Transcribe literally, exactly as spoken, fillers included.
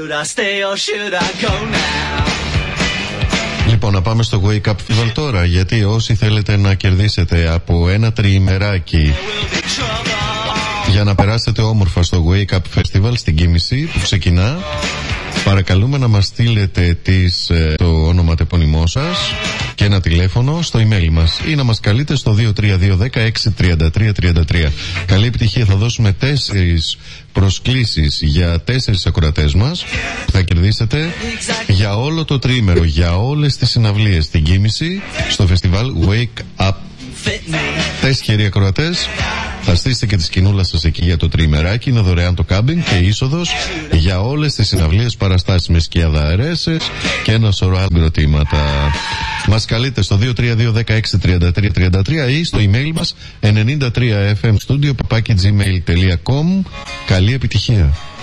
Λοιπόν, να πάμε στο Wake Up Festival τώρα, γιατί όσοι θέλετε να κερδίσετε από ένα τριημεράκι για να περάσετε όμορφα στο Wake Up Festival στην Κίμηση που ξεκινά, παρακαλούμε να μας στείλετε τις, το όνομα τεπώνυμό σας και ένα τηλέφωνο στο email μας ή να μας καλείτε στο δύο τρία δύο ένα έξι τρία τρία τρία τρία. Καλή επιτυχία, θα δώσουμε τέσσερις προσκλήσεις για τέσσερις ακροατές μας που θα κερδίσετε για όλο το τριήμερο, για όλες τις συναυλίες στην Κίμηση στο φεστιβάλ Wake Up. Τέσσερις ακροατές, θα στήσετε και τη σκηνούλα σας εκεί για το τριημεράκι. Είναι δωρεάν το κάμπινγκ και είσοδος για όλες τις συναυλίες, παραστάσεις με σκιάδα αερέσες και ένα σωρό άλλα ερωτήματα. Μας καλείτε στο δύο τρία δύο ένα έξι τρία τρία τρία τρία ή στο email μας ενενήντα τρία εφ εμ studio παπάκι τζι μέιλ τελεία κομ. Καλή επιτυχία.